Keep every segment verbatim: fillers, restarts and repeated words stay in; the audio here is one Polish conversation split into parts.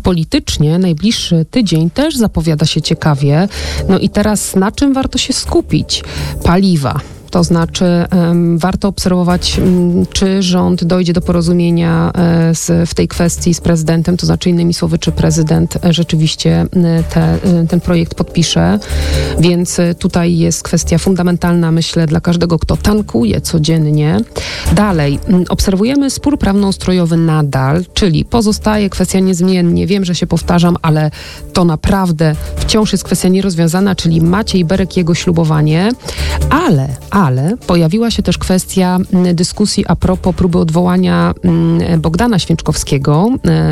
Politycznie najbliższy tydzień też zapowiada się ciekawie. No i teraz na czym warto się skupić? Paliwa. To znaczy um, warto obserwować, um, czy rząd dojdzie do porozumienia e, z, w tej kwestii z prezydentem, to znaczy innymi słowy, czy prezydent e, rzeczywiście e, te, e, ten projekt podpisze. Więc e, tutaj jest kwestia fundamentalna, myślę, dla każdego, kto tankuje codziennie. Dalej, m, obserwujemy spór prawnoustrojowy nadal, czyli pozostaje kwestia niezmiennie. Wiem, że się powtarzam, ale to naprawdę wciąż jest kwestia nierozwiązana, czyli Maciej Berek, jego ślubowanie, ale Ale pojawiła się też kwestia dyskusji a propos próby odwołania Bogdana Święczkowskiego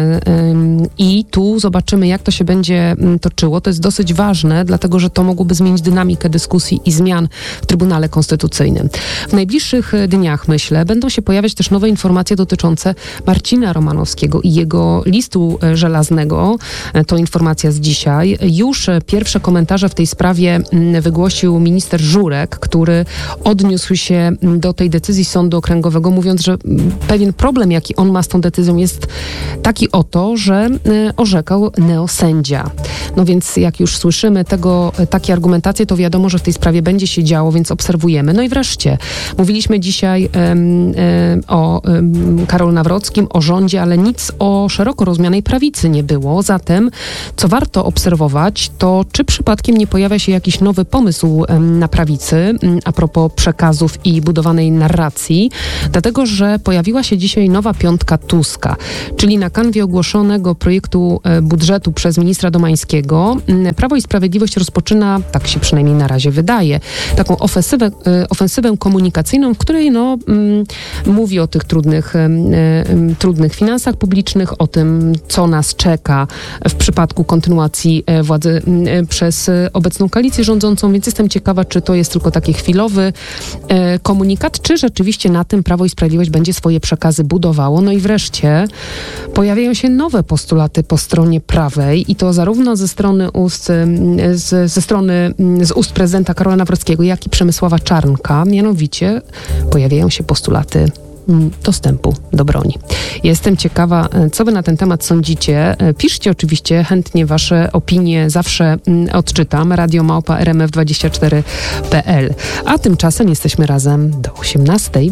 i tu zobaczymy, jak to się będzie toczyło. To jest dosyć ważne, dlatego że to mogłoby zmienić dynamikę dyskusji i zmian w Trybunale Konstytucyjnym. W najbliższych dniach, myślę, będą się pojawiać też nowe informacje dotyczące Marcina Romanowskiego i jego listu żelaznego. To informacja z dzisiaj. Już pierwsze komentarze w tej sprawie wygłosił minister Żurek, który odniósł się do tej decyzji Sądu Okręgowego, mówiąc, że pewien problem, jaki on ma z tą decyzją, jest taki oto, że orzekał neosędzia. No więc jak już słyszymy tego, takie argumentacje, to wiadomo, że w tej sprawie będzie się działo, więc obserwujemy. No i wreszcie, mówiliśmy dzisiaj um, um, o um, Karolu Nawrockim, o rządzie, ale nic o szeroko rozumianej prawicy nie było. Zatem, co warto obserwować, to czy przypadkiem nie pojawia się jakiś nowy pomysł um, na prawicy, um, a propos przekazów i budowanej narracji, dlatego że pojawiła się dzisiaj nowa piątka Tuska, czyli na kanwie ogłoszonego projektu budżetu przez ministra Domańskiego Prawo i Sprawiedliwość rozpoczyna, tak się przynajmniej na razie wydaje, taką ofensywę, ofensywę komunikacyjną, w której no, m, mówi o tych trudnych, m, m, trudnych finansach publicznych, o tym, co nas czeka w przypadku kontynuacji władzy m, przez obecną koalicję rządzącą, więc jestem ciekawa, czy to jest tylko taki chwilowy e, komunikat, czy rzeczywiście na tym Prawo i Sprawiedliwość będzie swoje przekazy budowało. No i wreszcie pojawiają się nowe postulaty po stronie prawej i to zarówno ze strony ust, z, ze strony z ust prezydenta Karola Nawrockiego, jak i Przemysława Czarnka. Mianowicie pojawiają się postulaty dostępu do broni. Jestem ciekawa, co wy na ten temat sądzicie. Piszcie oczywiście chętnie wasze opinie, zawsze odczytam. radio małpa r m f dwadzieścia cztery kropka p l. A tymczasem jesteśmy razem do osiemnastej.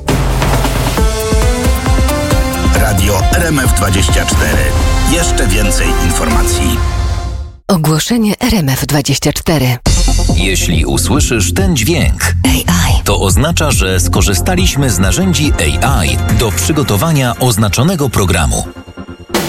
Radio R M F dwadzieścia cztery. Jeszcze więcej informacji. Ogłoszenie R M F dwadzieścia cztery. Jeśli usłyszysz ten dźwięk, A I, to oznacza, że skorzystaliśmy z narzędzi A I do przygotowania oznaczonego programu.